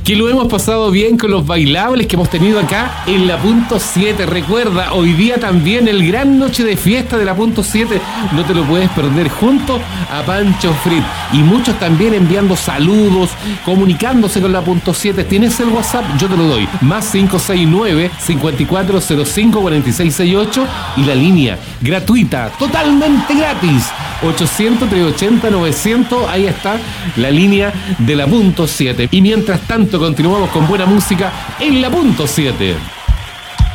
que lo hemos pasado bien con los bailables que hemos tenido acá en la Punto 7. Recuerda, hoy día también el gran noche de fiesta de la Punto 7, no te lo puedes perder, junto a Pancho Frit. Y muchos también enviando saludos, comunicándose con la Punto 7. ¿Tienes el WhatsApp? Yo te lo doy. Más 569-5405-4668 y la línea gratuita, totalmente gratis. 800-380-900, ahí está la línea de la Punto 7. Y mientras tanto continuamos con buena música en la Punto 7.